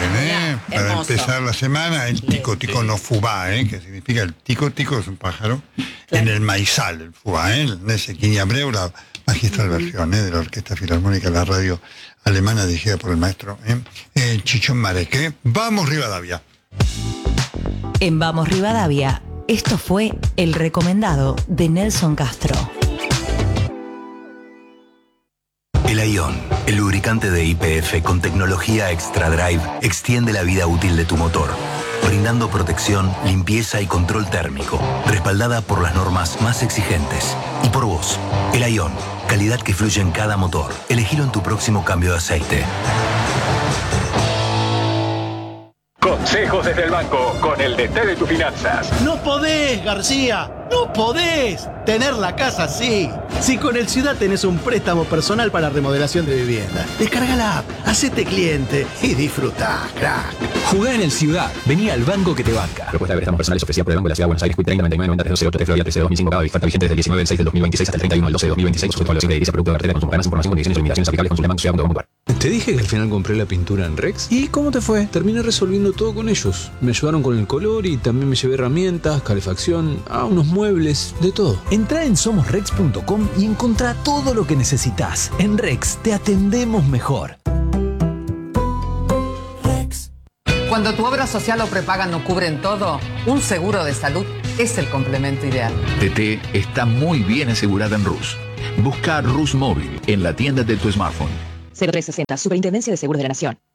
Para empezar la semana, el tico tico no fubá, que significa el tico tico es un pájaro, en el maizal, el fubá, Nesequín Abreu, la magistral versión de la Orquesta Filarmónica de la radio alemana dirigida por el maestro Chichón Marek. Vamos Rivadavia. En Vamos Rivadavia, esto fue el recomendado de Nelson Castro. El Ion, el lubricante de YPF con tecnología Extra Drive, extiende la vida útil de tu motor, brindando protección, limpieza y control térmico, respaldada por las normas más exigentes. Y por vos, el Ion, calidad que fluye en cada motor. Elegilo en tu próximo cambio de aceite. Consejos desde el banco con el DT de tus finanzas. No podés, García, no podés tener la casa así. Si con el Ciudad tenés un préstamo personal para remodelación de vivienda, descarga la app, hacete cliente y disfrutá, crack. Jugá en el Ciudad, vení al banco que te banca. Propuesta de préstamos personales ofrecida por el Banco de la Ciudad de Buenos Aires, 30 99 90 308 Florida 13 2005 cada oferta vigente desde el 19 del 6 del 2026 hasta el 31 del 12 del 2026, sujeto a evaluación de edilicia, producto de cartera, consumo, más información, condiciones y limitaciones aplicables, consulta en bancociudad.com.ar. Te dije que al final compré la pintura en Rex. ¿Y cómo te fue? Terminé resolviendo todo con ellos. Me ayudaron con el color y también me llevé herramientas, calefacción, unos muebles, de todo. Entrá en somosrex.com y encontrá todo lo que necesitas. En Rex te atendemos mejor. Cuando tu obra social o prepaga no cubren todo, un seguro de salud es el complemento ideal. TT está muy bien asegurada en Rus. Busca Rus Móvil en la tienda de tu smartphone. 0360, Superintendencia de Seguros de la Nación.